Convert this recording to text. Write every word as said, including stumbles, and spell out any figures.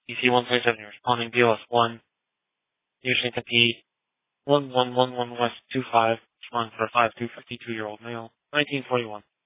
D C one twenty-seven, you're responding. B O S one, usually compete. one one one one West two five, responding for a five two, fifty-two-year-old male, nineteen forty-one.